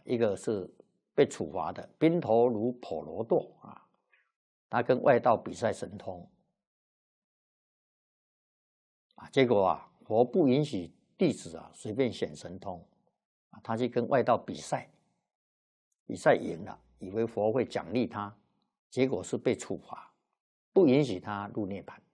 一个是被处罚的宾头如婆罗多啊，他跟外道比赛神通啊，结果啊，佛不允许弟子啊随便显神通啊，他去跟外道比赛，比赛赢了，以为佛会奖励他，结果是被处罚，不允许他入涅槃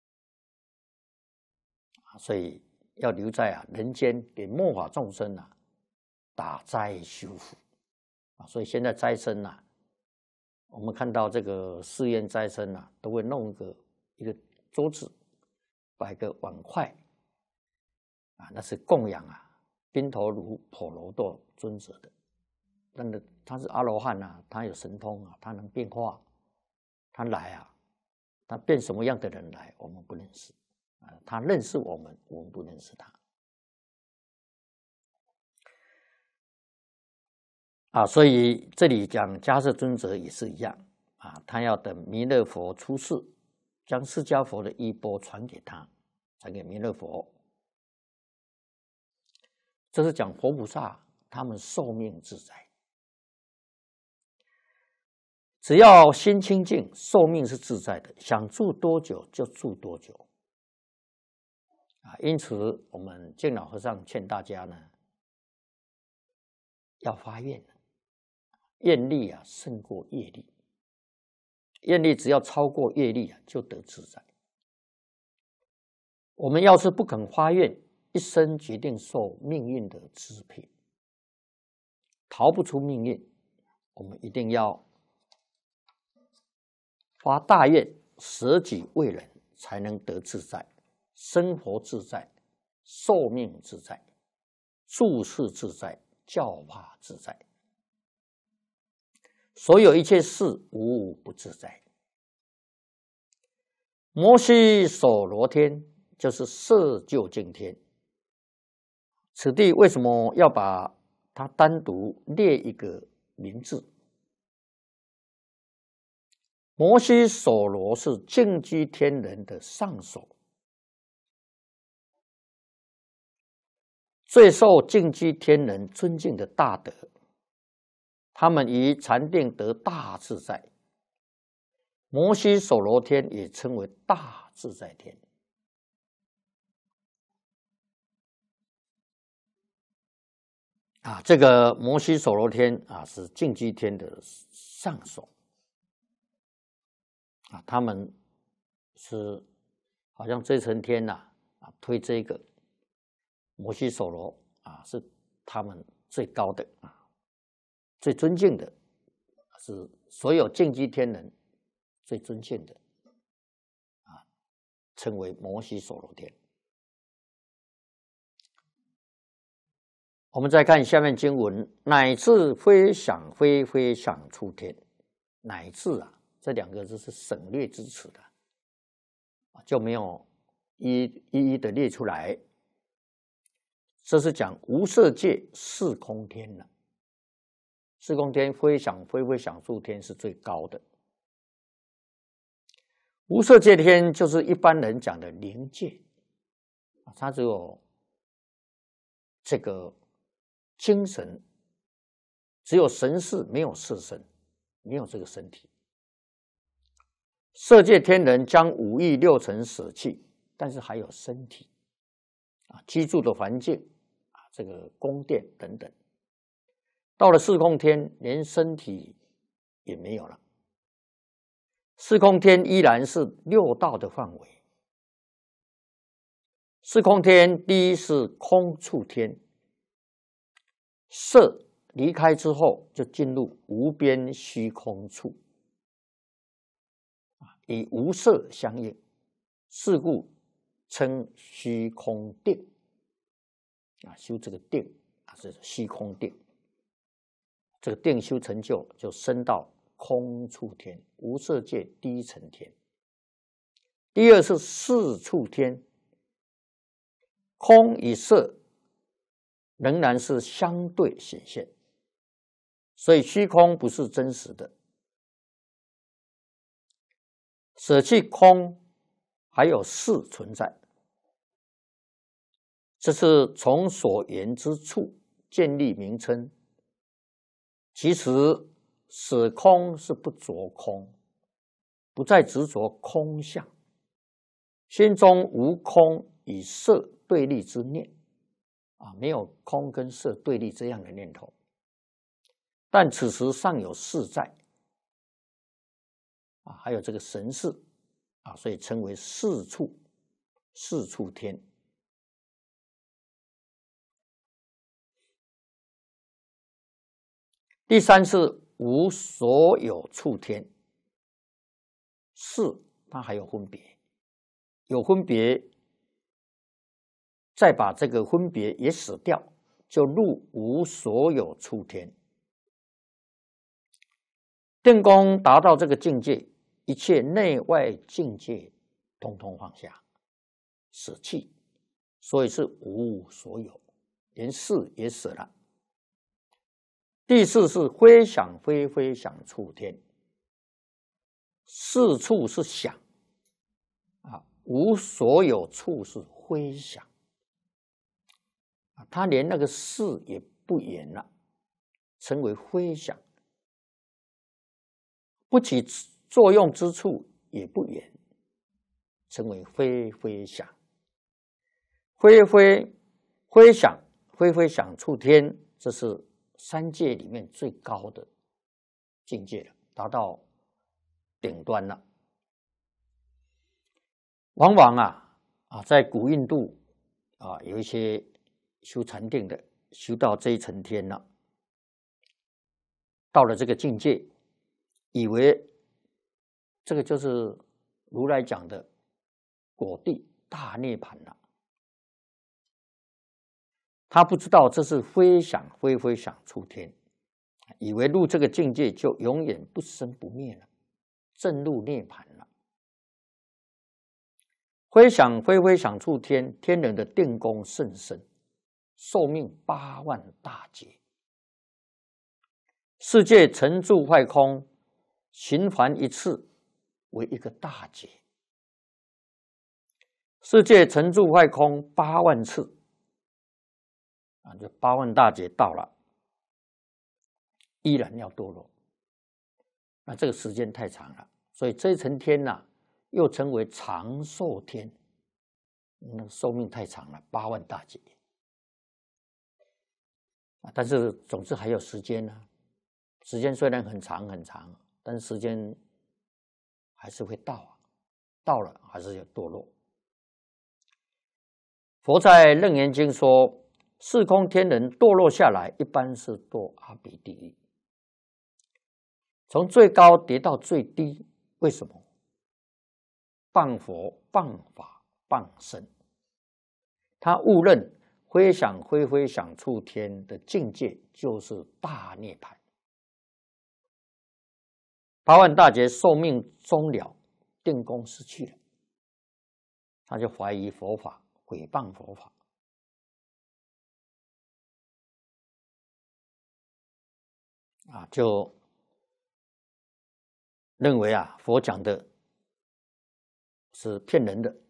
啊，所以要留在人间给末法众生打斋修福啊，所以现在斋僧我们看到这个寺院斋僧都会弄一个桌子，摆个碗筷啊，那是供养宾头如婆罗多尊者的。真的，他是阿罗汉他有神通他能变化，他来他变什么样的人来，我们不认识他认识我们，我们不认识他所以这里讲迦叶尊者也是一样他要等弥勒佛出世，将释迦佛的衣钵传给他，传给弥勒佛。这是讲佛菩萨他们寿命自在，只要心清净，寿命是自在的，想住多久就住多久因此我们净老和尚劝大家要发愿，愿力胜过业力，愿力只要超过业力就得自在。我们要是不肯发愿，一生决定受命运的支配，逃不出命运。我们一定要发大愿，舍己为人，才能得自在，生活自在，寿命自在，处事自在，教化自在，所有一切事无不自在。摩西所罗天就是摄究竟天，此地为什么要把它单独列一个名字？摩西所罗是净居天人的上首，最受净居天人尊敬的大德，他们于禅定得大自在。摩西所罗天也称为大自在天。这个摩西所罗天是净居天的上首他们是好像这层天推这个摩西所罗是他们最高的最尊敬的，是所有净居天人最尊敬的称为摩西所罗天。我们再看下面经文，乃至非想非非想出天，乃至这两个字是省略之词的，就没有一一的列出来。这是讲无色界四空天了。四空天非想非非想出天是最高的，无色界天就是一般人讲的灵界，它只有这个精神，只有神识，没有色身，没有这个身体。色界天人将五欲六尘舍弃，但是还有身体居住的环境这个宫殿等等。到了四空天，连身体也没有了。四空天依然是六道的范围。四空天第一是空处天，色离开之后就进入无边虚空处，以无色相应，是故称虚空定修这个定是虚空定。这个定修成就，就升到空处天，无色界第一层天。第二是四处天，空与色仍然是相对显现，所以虚空不是真实的。舍弃空，还有事存在，这是从所言之处建立名称， 其实舍空是不着空，不再执着空相，心中无空与色对立之念没有空跟色对立这样的念头，但此时尚有事在还有这个神识所以称为四处天。第三是无所有处天，是它还有分别，有分别，再把这个分别也死掉，就入无所有处天。定功达到这个境界，一切内外境界统统放下，舍弃，所以是无所有，连事也舍了。第四是非想非想处天，四处是想无所有处是非想他连那个事也不言了，称为非想，不起作用之处也不言，称为非想。非想处天，这是三界里面最高的境界了，达到顶端了。往往在古印度有一些修禅定的，修到这一层天了，到了这个境界，以为这个就是如来讲的果地大涅槃了。他不知道这是非想非想处天，以为入这个境界就永远不生不灭了，正入涅槃了。非想非想处天，天人的定功甚深，寿命8万大劫。世界成住坏空，循环一次为一个大劫。世界成住坏空8万次就8万大劫到了，依然要堕落。那这个时间太长了，所以这一层天又称为长寿天，那寿命太长了，8万大劫。但是总之还有时间时间虽然很长很长，但是时间还是会到了还是要堕落。佛在楞严经说，四空天人堕落下来，一般是堕阿鼻地狱，从最高跌到最低。为什么？谤佛、谤法、谤僧，他误认非想非想处天的境界就是大涅槃。8万大劫寿命终了，定功失去了，他就怀疑佛法，毁谤佛法。就认为佛讲的是骗人的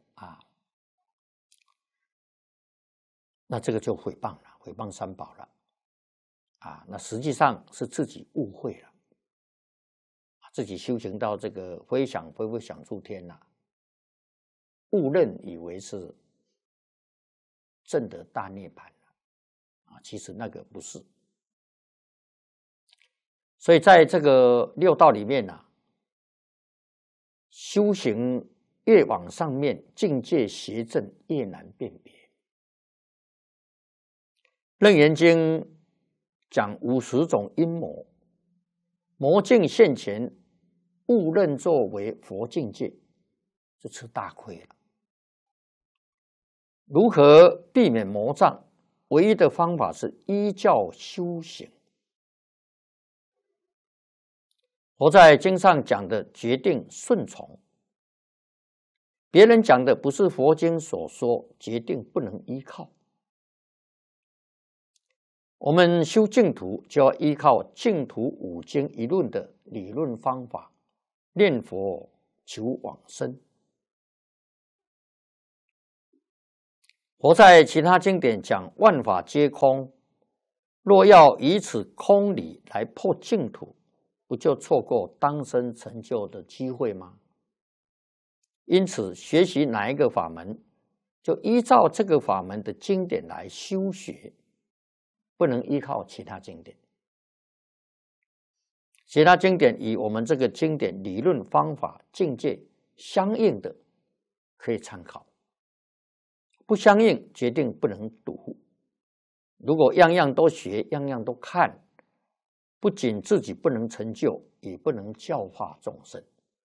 那这个就毁谤了，毁谤三宝了那实际上是自己误会了，自己修行到这个非想非想处天误认以为是证得大涅槃其实那个不是。所以在这个六道里面修行越往上面，境界邪正越难辨别。楞严经讲50种阴魔，魔境现前，误认作为佛境界，就吃大亏了。如何避免魔障？唯一的方法是依教修行。佛在经上讲的决定顺从，别人讲的不是佛经所说，决定不能依靠。我们修净土就要依靠净土5经一论的理论方法，念佛求往生。佛在其他经典讲万法皆空， 若要以此空理来破净土，不就错过当生成就的机会吗？因此，学习哪一个法门，就依照这个法门的经典来修学，不能依靠其他经典。其他经典与我们这个经典理论方法境界相应的，可以参考；不相应，决定不能读。如果样样都学，样样都看，不仅自己不能成就，也不能教化众生。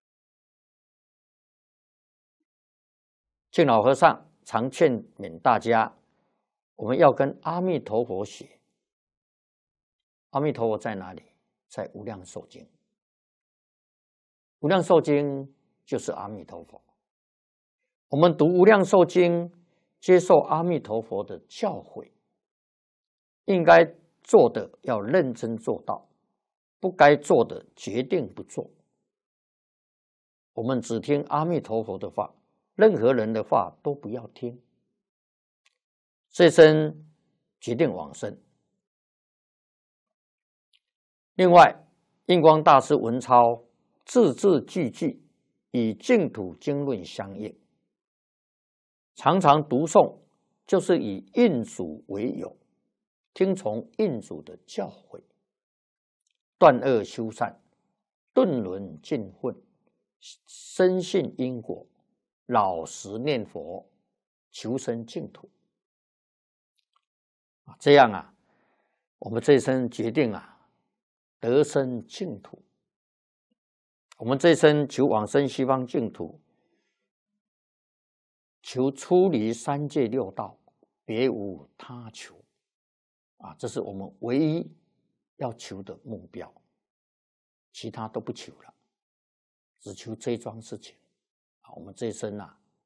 净老和尚常劝勉大家，我们要跟阿弥陀佛学。阿弥陀佛在哪里？在无量寿经。无量寿经就是阿弥陀佛。我们读无量寿经，接受阿弥陀佛的教诲，应该做的要认真做到，不该做的决定不做。我们只听阿弥陀佛的话，任何人的话都不要听。这生决定往生。另外，印光大师文钞字字句句与净土经论相应，常常读诵就是以印主为友，听从印主的教诲，断恶修善，顿轮尽混，深信因果，老实念佛，求生净土。这样啊，我们这一生决定得生净土。我们这一生求往生西方净土，求出离三界六道，别无他求。这是我们唯一要求的目标，其他都不求了，只求这一桩事情。我们这一生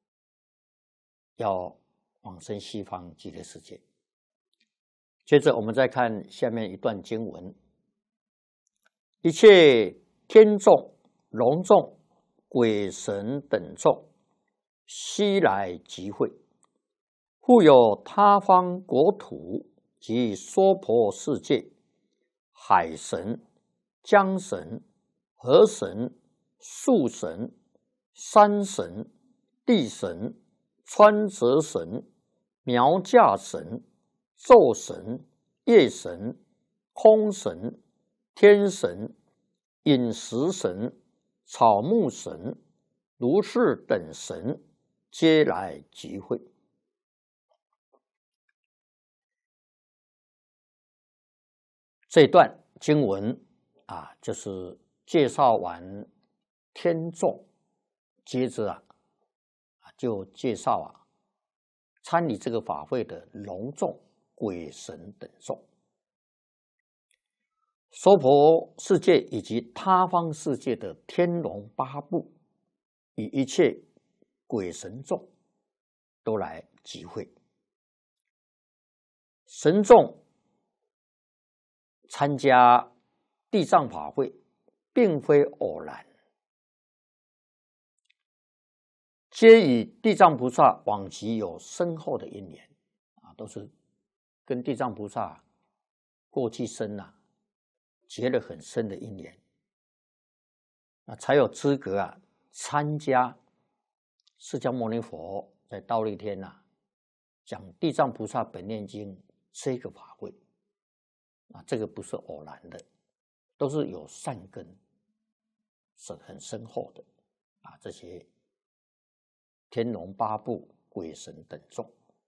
要往生西方极乐世界。接着我们再看下面一段经文：一切天众、龙众、鬼神等众，悉来集会，复有他方国土及娑婆世界、海神、江神、河神、树神、山神、地神、川泽神、苗架神、昼神、夜神、空神、天神、饮食神、草木神、如是等神，皆来集会。这段经文就是介绍完天众，接着就介绍参与这个法会的龙众、鬼神等众。娑婆世界以及他方世界的天龙八部与一切鬼神众都来集会。神众参加地藏法会并非偶然，皆与地藏菩萨往昔有深厚的因缘都是跟地藏菩萨过去生结了很深的因缘，才有资格参加释迦牟尼佛在忉利天讲地藏菩萨本愿经这个法会。这个不是偶然的，都是有善根，是很深厚的这些天龙八部、鬼神等众。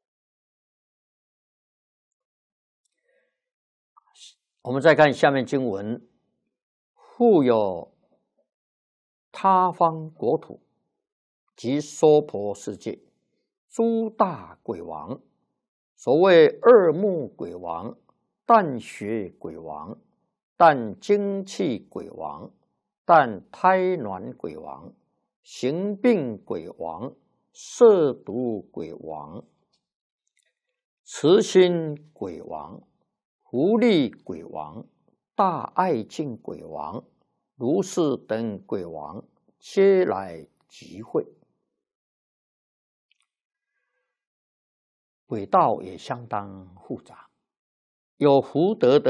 我们再看下面经文：复有他方国土及娑婆世界，诸大鬼王，所谓二目鬼王、淡血鬼王、淡精气鬼王、淡胎卵鬼王、行病鬼王、摄毒鬼王、慈心鬼王、福利鬼王、大爱敬鬼王、如是等鬼王，皆来集会。鬼道也相当复杂， 有福德的